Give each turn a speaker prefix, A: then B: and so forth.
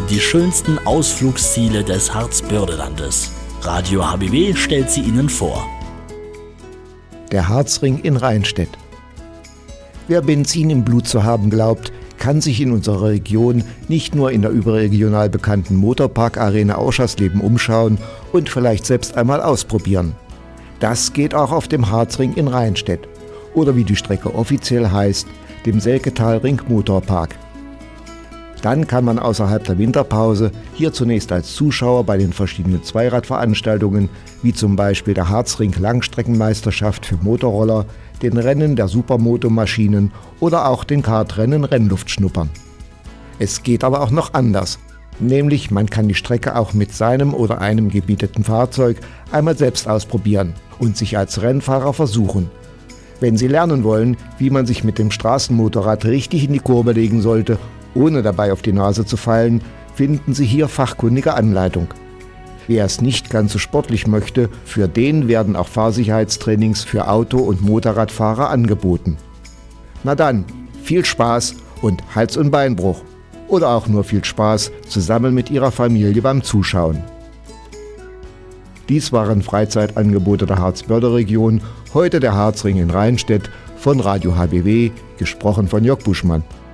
A: die schönsten Ausflugsziele des Harzbördelandes. Radio HBW stellt sie Ihnen vor.
B: Der Harzring in Rheinstedt. Wer Benzin im Blut zu haben glaubt, kann sich in unserer Region nicht nur in der überregional bekannten Motorpark-Arena Auschersleben umschauen und vielleicht selbst einmal ausprobieren. Das geht auch auf dem Harzring in Rheinstedt oder wie die Strecke offiziell heißt, dem Selketalring Motorpark. Dann kann man außerhalb der Winterpause hier zunächst als Zuschauer bei den verschiedenen Zweiradveranstaltungen, wie zum Beispiel der Harzring Langstreckenmeisterschaft für Motorroller, den Rennen der Supermotomaschinen oder auch den Kartrennen Rennluft schnuppern. Es geht aber auch noch anders, nämlich man kann die Strecke auch mit seinem oder einem gemieteten Fahrzeug einmal selbst ausprobieren und sich als Rennfahrer versuchen. Wenn Sie lernen wollen, wie man sich mit dem Straßenmotorrad richtig in die Kurve legen sollte, ohne dabei auf die Nase zu fallen, finden Sie hier fachkundige Anleitung. Wer es nicht ganz so sportlich möchte, für den werden auch Fahrsicherheitstrainings für Auto- und Motorradfahrer angeboten. Na dann, viel Spaß und Hals- und Beinbruch. Oder auch nur viel Spaß zusammen mit Ihrer Familie beim Zuschauen. Dies waren Freizeitangebote der Harzbörderregion, heute der Harzring in Rheinstedt, von Radio HBW, gesprochen von Jörg Buschmann.